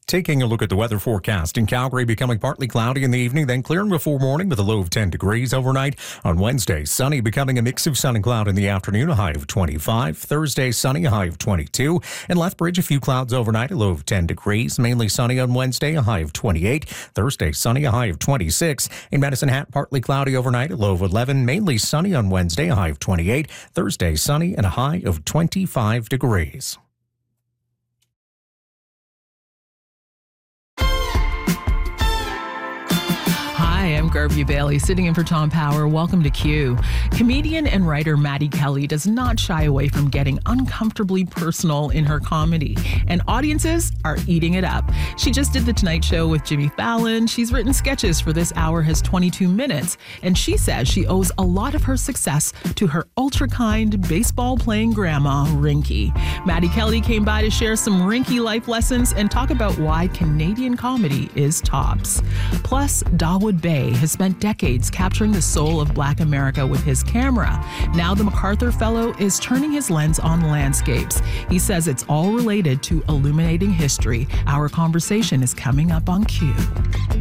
Taking a look at the weather forecast in Calgary, becoming partly cloudy in the evening, then clearing before morning with a low of 10 degrees overnight. On Wednesday, sunny, becoming a mix of sun and cloud in the afternoon, a high of 25. Thursday, sunny, a high of 22. In Lethbridge, a few clouds overnight, a low of 10 degrees. Mainly sunny on Wednesday, a high of 28. Thursday, sunny, a high of 26. In Medicine Hat, partly cloudy overnight, a low of 11. Mainly sunny on Wednesday, a high of 28. Thursday, sunny and a high of 25 degrees. Hi, I'm Garvey Bailey, sitting in for Tom Power. Welcome to Q. Comedian and writer Maddie Kelly does not shy away from getting uncomfortably personal in her comedy, and audiences are eating it up. She just did The Tonight Show with Jimmy Fallon. She's written sketches for This Hour Has 22 Minutes, and she says she owes a lot of her success to her ultra-kind, baseball-playing grandma, Rinky. Maddie Kelly came by to share some Rinky life lessons and talk about why Canadian comedy is tops. Plus, Dawood Bay has spent decades capturing the soul of Black America with his camera. Now the MacArthur Fellow is turning his lens on landscapes. He says it's all related to illuminating history. Our conversation is coming up on Q.